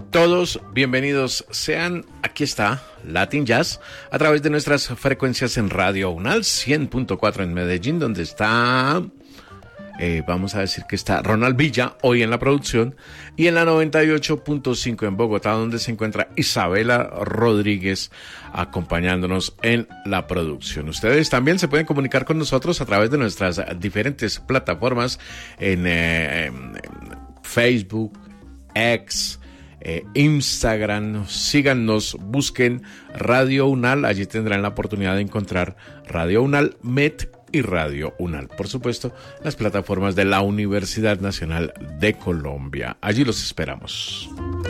Todos bienvenidos sean, aquí está Latin Jazz a través de nuestras frecuencias en Radio UNAL 100.4 en Medellín, donde está, vamos a decir que está Ronald Villa hoy en la producción, y en la 98.5 en Bogotá, donde se encuentra Isabela Rodríguez acompañándonos en la producción. Ustedes también se pueden comunicar con nosotros a través de nuestras diferentes plataformas en Facebook, X, Instagram. Síganos, busquen Radio UNAL, allí tendrán la oportunidad de encontrar Radio UNAL Met y Radio UNAL, por supuesto, las plataformas de la Universidad Nacional de Colombia. Allí los esperamos.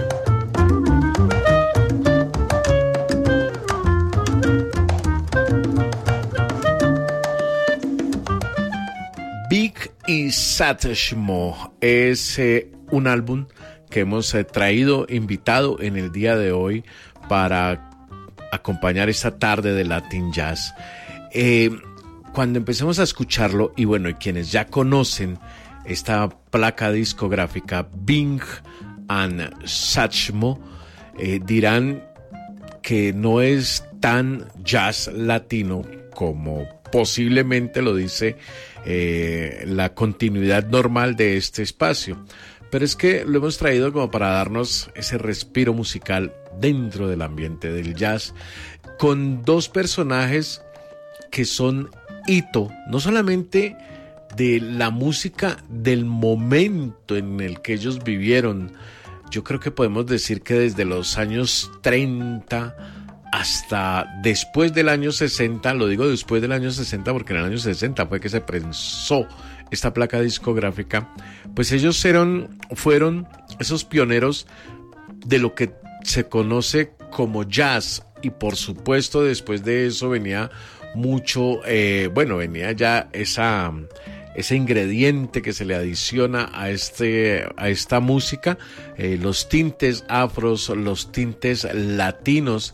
Big y Satchmo es un álbum que hemos traído invitado en el día de hoy para acompañar esta tarde de Latin Jazz. Cuando empecemos a escucharlo, y bueno, y quienes ya conocen esta placa discográfica Big and Satchmo, dirán que no es tan jazz latino como posiblemente lo dice la continuidad normal de este espacio. Pero es que lo hemos traído como para darnos ese respiro musical dentro del ambiente del jazz, con dos personajes que son hito, no solamente de la música del momento en el que ellos vivieron. Yo creo que podemos decir que desde los años 30 hasta después del año 60, lo digo después del año 60 porque en el año 60 fue que se prensó esta placa discográfica, pues ellos fueron esos pioneros de lo que se conoce como jazz, y por supuesto después de eso venía mucho, venía ya ese ingrediente que se le adiciona a esta música, los tintes afros, los tintes latinos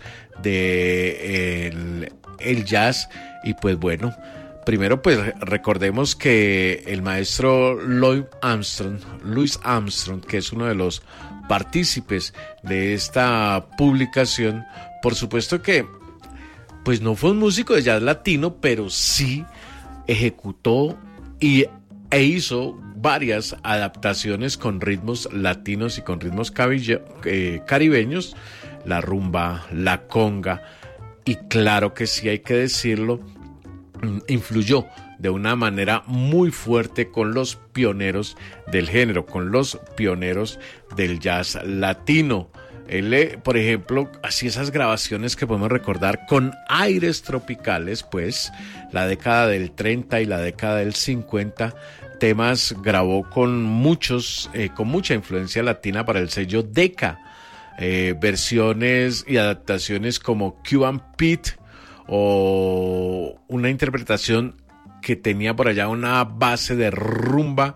de el jazz. Y pues bueno, primero pues recordemos que el maestro Louis Armstrong, que es uno de los partícipes de esta publicación, por supuesto que pues no fue un músico de jazz latino, pero sí ejecutó e hizo varias adaptaciones con ritmos latinos y con ritmos caribeños, la rumba, la conga, y claro que sí, hay que decirlo, influyó de una manera muy fuerte con los pioneros del género, con los pioneros del jazz latino. Él, por ejemplo, hacía esas grabaciones que podemos recordar con aires tropicales, pues, la década del 30 y la década del 50, temas grabó con mucha influencia latina para el sello Decca, versiones y adaptaciones como Cuban Pete, o una interpretación que tenía por allá una base de rumba,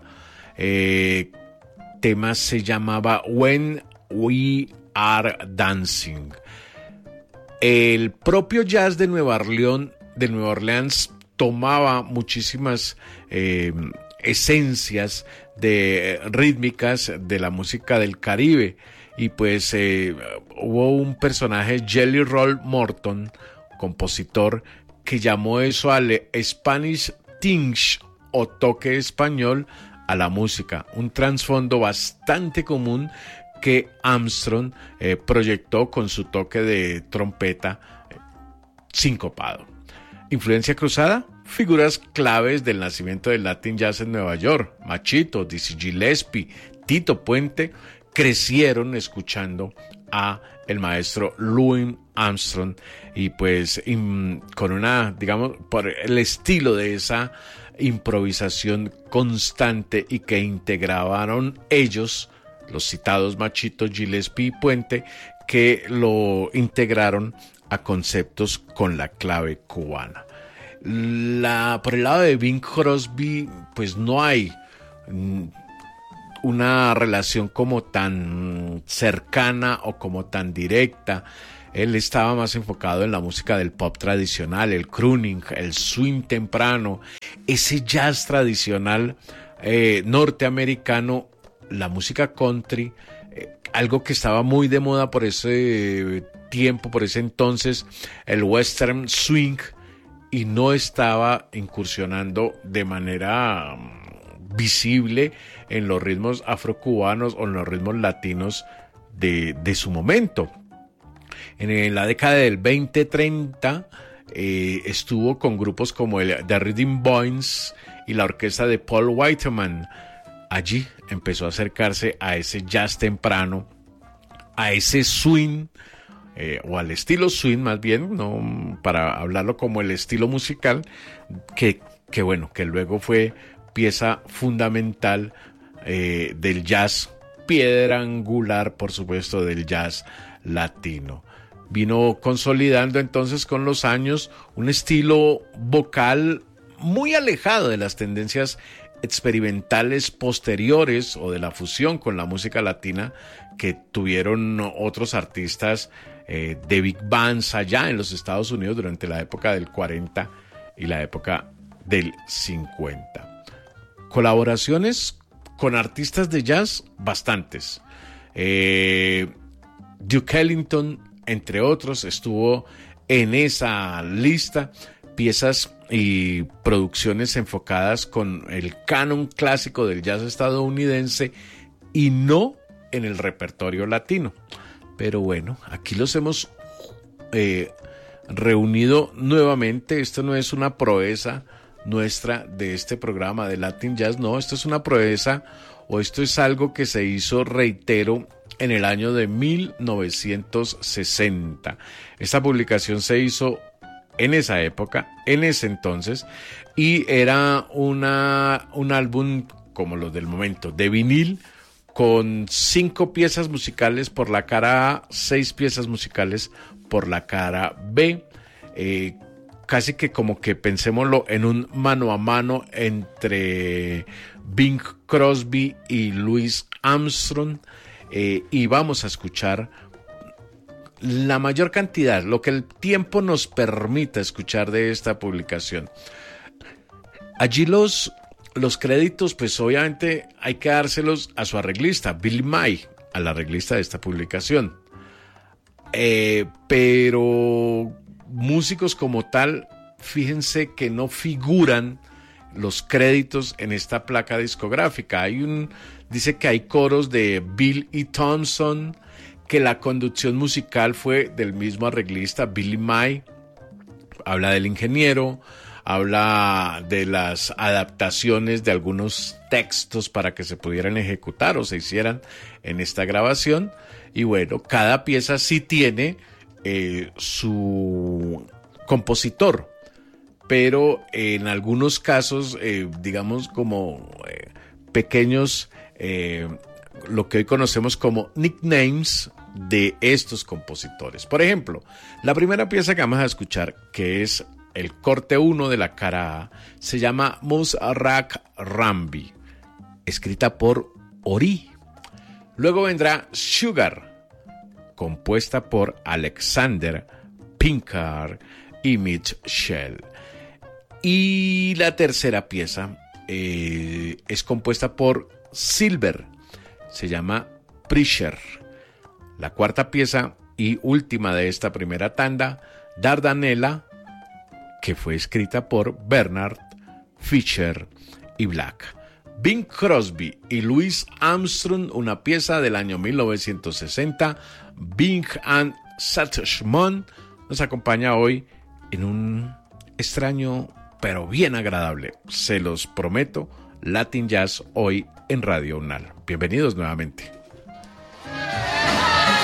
tema se llamaba When We Are Dancing. El propio jazz de Nueva Orleans tomaba muchísimas esencias rítmicas de la música del Caribe, y pues hubo un personaje, Jelly Roll Morton, compositor, que llamó eso al Spanish tinge o toque español a la música, un trasfondo bastante común que Armstrong proyectó con su toque de trompeta sincopado. Influencia cruzada, figuras claves del nacimiento del Latin Jazz en Nueva York, Machito, Dizzy Gillespie, Tito Puente, crecieron escuchando a el maestro Louis Armstrong, y pues con una, digamos, por el estilo de esa improvisación constante y que integraron ellos, los citados Machito, Gillespie y Puente, que lo integraron a conceptos con la clave cubana. Por el lado de Bing Crosby, pues no hay una relación como tan cercana o como tan directa. Él estaba más enfocado en la música del pop tradicional, el crooning, el swing temprano, ese jazz tradicional norteamericano, la música country, algo que estaba muy de moda por ese tiempo, por ese entonces, el western swing, y no estaba incursionando de manera visible en los ritmos afrocubanos o en los ritmos latinos de su momento. En la década del 20-30 estuvo con grupos como The Rhythm Boys y la orquesta de Paul Whiteman. Allí empezó a acercarse a ese jazz temprano, a ese swing, o al estilo swing más bien, no para hablarlo como el estilo musical, que luego fue pieza fundamental del jazz, piedra angular, por supuesto, del jazz latino. Vino consolidando entonces con los años un estilo vocal muy alejado de las tendencias experimentales posteriores o de la fusión con la música latina que tuvieron otros artistas de big bands allá en los Estados Unidos durante la época del 40 y la época del 50. Colaboraciones con artistas de jazz, bastantes. Duke Ellington, entre otros, estuvo en esa lista. Piezas y producciones enfocadas con el canon clásico del jazz estadounidense y no en el repertorio latino. Pero bueno, aquí los hemos reunido nuevamente. Esto no es una proeza nuestra de este programa de Latin Jazz, no, esto es una proeza o esto es algo que se hizo, reitero, en el año de 1960. Esta publicación se hizo en esa época, en ese entonces, y era un álbum como los del momento, de vinil, con 5 piezas musicales por la cara A, 6 piezas musicales por la cara B, casi que como que pensémoslo en un mano a mano entre Bing Crosby y Louis Armstrong, y vamos a escuchar la mayor cantidad, lo que el tiempo nos permita escuchar de esta publicación. Allí los créditos, pues obviamente hay que dárselos a su arreglista, Billy May, al arreglista de esta publicación. Pero músicos como tal, fíjense que no figuran los créditos en esta placa discográfica. Dice que hay coros de Bill E. Thompson, que la conducción musical fue del mismo arreglista, Billy May. Habla del ingeniero, habla de las adaptaciones de algunos textos para que se pudieran ejecutar o se hicieran en esta grabación. Y bueno, cada pieza sí tiene su compositor, pero en algunos casos, digamos como pequeños, lo que hoy conocemos como nicknames de estos compositores. Por ejemplo, la primera pieza que vamos a escuchar, que es el corte 1 de la cara A, se llama Musrak Rambi, escrita por Ori. Luego vendrá Sugar, compuesta por Alexander Pinkard y Mitch Shell. Y la tercera pieza es compuesta por Silver, se llama Prisher. La cuarta pieza y última de esta primera tanda, Dardanella, que fue escrita por Bernard Fisher y Black. Bing Crosby y Louis Armstrong, una pieza del año 1960. Bing and Satchmo nos acompaña hoy en un extraño pero bien agradable, se los prometo, Latin Jazz hoy en Radio UNAL. Bienvenidos nuevamente.